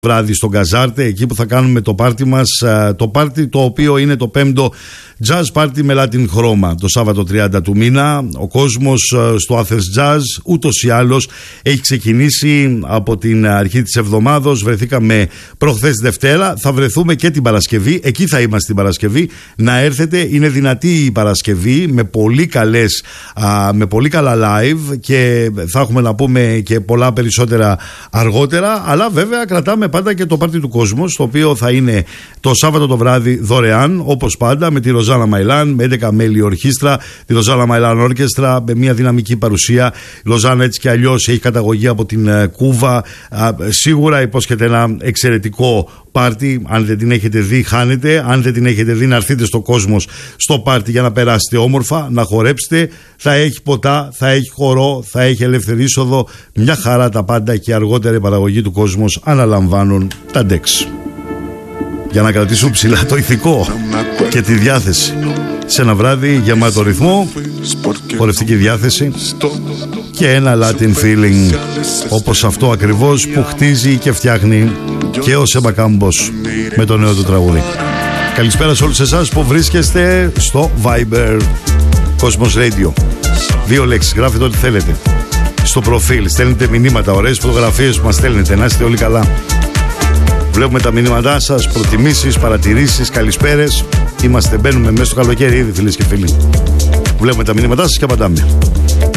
βράδυ στον Καζάρτε, εκεί που θα κάνουμε το πάρτι μας, το πάρτι το οποίο είναι το 5ο Jazz Party με Latin χρώμα, το Σάββατο 30 του μήνα. Ο κόσμος στο Athens Jazz ούτως ή άλλως έχει ξεκινήσει από την αρχή της εβδομάδος. Βρεθήκαμε προχθές Δευτέρα, θα βρεθούμε και την Παρασκευή, εκεί θα είμαστε την Παρασκευή. Να έρθετε, είναι δυνατή η Παρασκευή με πολύ καλά live και θα έχουμε να πούμε και πολλά περισσότερα αργότερα, αλλά βέβαια κρατάμε πάντα και το πάρτι του κόσμου, το οποίο θα είναι το Σάββατο το βράδυ δωρεάν, όπως πάντα, με τη Ροζάνα Μαϊλάν, με 11 μέλη ορχήστρα, τη Ροζάνα Μαϊλάν Όρκεστρα, με μια δυναμική παρουσία. Η Ροζάνα έτσι κι αλλιώς έχει καταγωγή από την Κούβα. Σίγουρα υπόσχεται ένα εξαιρετικό πάρτι. Αν δεν την έχετε δει, χάνετε. Αν δεν την έχετε δει, να έρθετε στο Κόσμος στο πάρτι για να περάσετε όμορφα, να χορέψετε. Θα έχει ποτά, θα έχει χορό, θα έχει ελεύθερη είσοδο. Μια χαρά τα πάντα, και αργότερα η παραγωγή του Κόσμος αναλαμβάνουν τα ντεξ για να κρατήσουν ψηλά το ηθικό και τη διάθεση σε ένα βράδυ γεμάτο ρυθμό, χορευτική διάθεση και ένα Latin feeling, όπως αυτό ακριβώς που χτίζει και φτιάχνει και ο Σέμπα Κάμπος με το νέο του τραγούδι. Καλησπέρα σε όλους εσάς που βρίσκεστε στο Viber Cosmos Radio. 2 λέξεις, γράφετε ό,τι θέλετε στο προφίλ, στέλνετε μηνύματα, ωραίες φωτογραφίες που μας στέλνετε, να είστε όλοι καλά. Βλέπουμε τα μηνύματά σας, προτιμήσεις, παρατηρήσεις, καλησπέρες. Μπαίνουμε μέσα στο καλοκαίρι ήδη, φίλες και φίλοι. Βλέπουμε τα μηνύματά σας και απαντάμε.